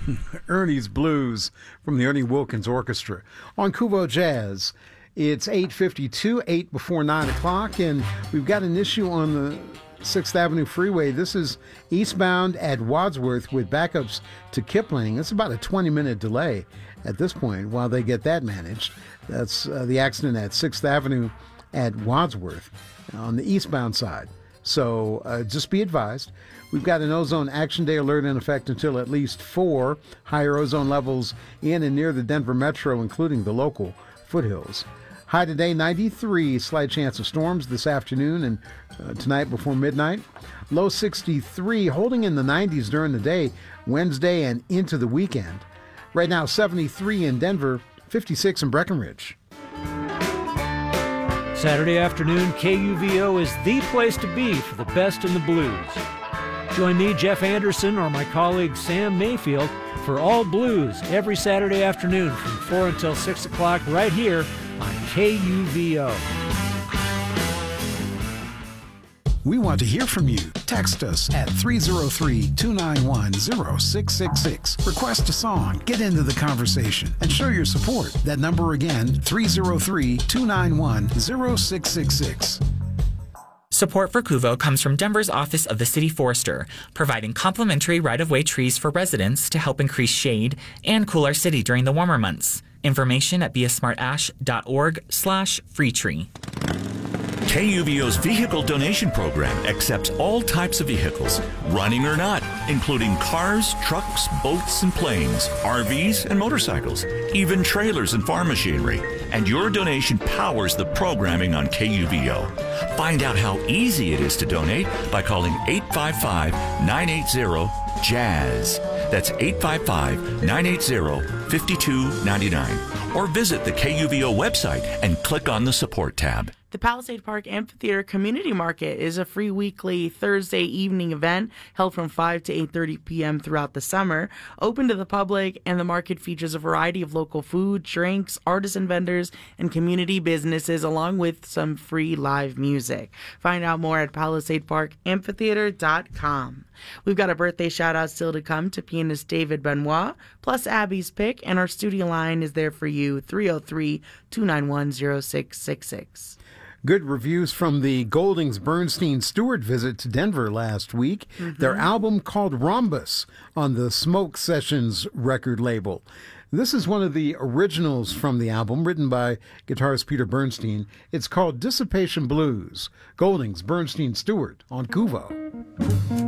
Ernie's Blues from the Ernie Wilkins Orchestra on Kuvo Jazz. It's 8:52, 8 before 9 o'clock, and we've got an issue on the 6th Avenue Freeway. This is eastbound at Wadsworth with backups to Kipling. It's about a 20-minute delay at this point while they get that managed. That's the accident at 6th Avenue at Wadsworth on the eastbound side. So just be advised. We've got an ozone action day alert in effect until at least 4. Higher ozone levels in and near the Denver metro, including the local foothills. High today, 93. Slight chance of storms this afternoon and tonight before midnight. Low 63, holding in the 90s during the day, Wednesday and into the weekend. Right now, 73 in Denver, 56 in Breckenridge. Saturday afternoon, KUVO is the place to be for the best in the blues. Join me, Jeff Anderson, or my colleague Sam Mayfield for All Blues every Saturday afternoon from 4 until 6 o'clock right here on KUVO. We want to hear from you. Text us at 303-291-0666. Request a song, get into the conversation, and show your support. That number again, 303-291-0666. Support for KUVO comes from Denver's Office of the City Forester, providing complimentary right-of-way trees for residents to help increase shade and cool our city during the warmer months. Information at beasmartash.org/freetree. KUVO's vehicle donation program accepts all types of vehicles, running or not, including cars, trucks, boats, and planes, RVs, and motorcycles, even trailers and farm machinery. And your donation powers the programming on KUVO. Find out how easy it is to donate by calling 855-980-JAZZ. That's 855-980-5299. Or visit the KUVO website and click on the support tab. The Palisade Park Amphitheater Community Market is a free weekly Thursday evening event held from 5 to 8:30 p.m. throughout the summer, open to the public, and the market features a variety of local food, drinks, artisan vendors, and community businesses, along with some free live music. Find out more at PalisadeParkAmphitheater.com. We've got a birthday shout-out still to come to pianist David Benoit, plus Abby's pick, and our studio line is there for you, 303-291-0666. Good reviews from the Goldings Bernstein Stewart visit to Denver last week. Their album called Rhombus on the Smoke Sessions record label. This is one of the originals from the album, written by guitarist Peter Bernstein. It's called Dissipation Blues. Goldings Bernstein Stewart on Kuvo.